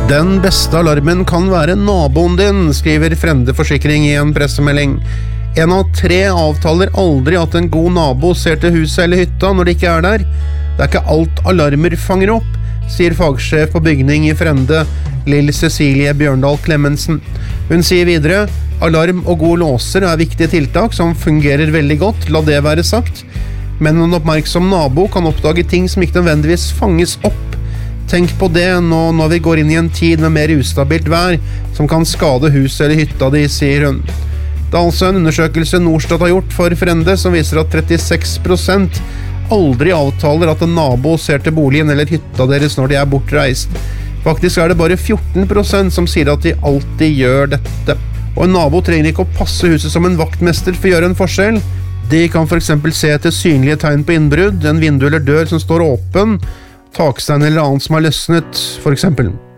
Den beste alarmen kan være naboen din, skriver Frende Forsikring i en pressemelding. 1 av 3 avtaler aldri at en god nabo ser til huset eller hytta når de ikke er der. Det er ikke alt alarmer fanger opp, sier fagsjef på bygning i Frende, Lill Cecilie Bjørndal Clemensen. Hun sier videre, alarm og gode låser er viktige tiltak som fungerer veldig godt, la det være sagt. Men en oppmerksom nabo kan oppdage ting som ikke nødvendigvis fanges opp. Tenk på det nå når vi går inn i en tid med mer ustabilt vær, som kan skade huset eller hytta di, sier hun. Det er altså en undersøkelse Norstat har gjort for Frende, som viser at 36% aldri avtaler at en nabo ser til boligen eller hytta deres når de er bortreist. Faktisk er det bare 14% som sier at de alltid gjør dette. Og en nabo trenger ikke å passe huset som en vaktmester for å gjøre en forskjell. De kan for eksempel se etter synlige tegn på innbrudd, en vindu eller dør som står åpen, takstein eller annet som har løsnet, for eksempel.